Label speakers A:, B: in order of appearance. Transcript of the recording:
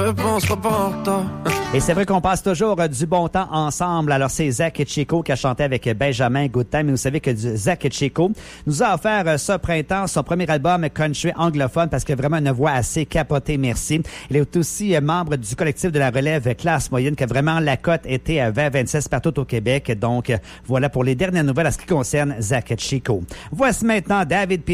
A: pense pas en retard.
B: Et c'est vrai qu'on passe toujours du bon temps ensemble. Alors, c'est Zach Chico qui a chanté avec Benjamin Good Time. Et vous savez que Zach Chico nous a offert ce printemps son premier album country anglophone parce qu'il a vraiment une voix assez capotée, merci. Il est aussi membre du collectif de la relève classe moyenne que vraiment la cote était à 20-26 partout au Québec. Donc, voilà pour les dernières nouvelles à ce qui concerne Zach Chico. Voici maintenant David P.